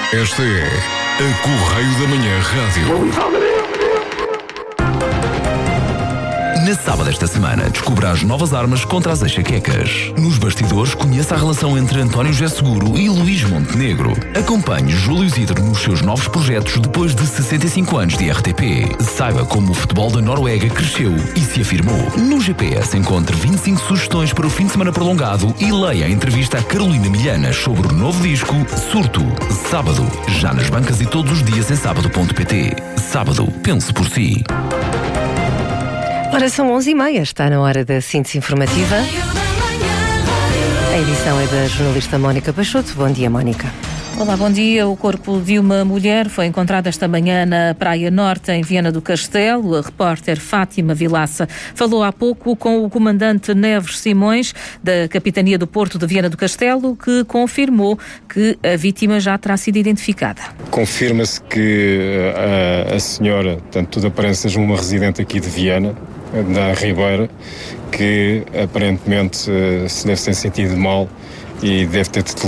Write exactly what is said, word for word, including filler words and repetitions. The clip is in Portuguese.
Esta é a Correio da Manhã Rádio. Na sábado desta semana, descubra as novas armas contra as enxaquecas. Nos bastidores, conheça a relação entre António José Seguro e Luís Montenegro. Acompanhe Júlio Isidro nos seus novos projetos depois de sessenta e cinco anos de R T P. Saiba como o futebol da Noruega cresceu e se afirmou. No G P S encontre vinte e cinco sugestões para o fim de semana prolongado e leia a entrevista a Carolina Milhanas sobre o novo disco Surto. Sábado, já nas bancas e todos os dias em sábado ponto pt. Sábado, pense por si. Ora, são onze e meia, está na hora da síntese informativa. A edição é da jornalista Mónica Peixoto. Bom dia, Mónica. Olá, bom dia. O corpo de uma mulher foi encontrado esta manhã na Praia Norte, em Viana do Castelo. A repórter Fátima Vilaça falou há pouco com o comandante Neves Simões, da Capitania do Porto de Viana do Castelo, que confirmou que a vítima já terá sido identificada. Confirma-se que a, a senhora, portanto, tudo aparece seja uma residente aqui de Viana, da Ribeira, que aparentemente se deve ter sentido mal e deve ter